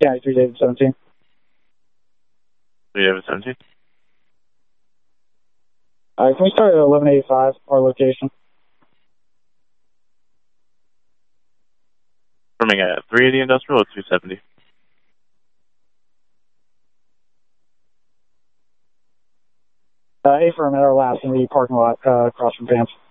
Yeah, 3 David 17. 3 David 17. Can we start at 1185, our location? Confirming at 380 Industrial or 270? Affirm at our last in the parking lot across from Vamps.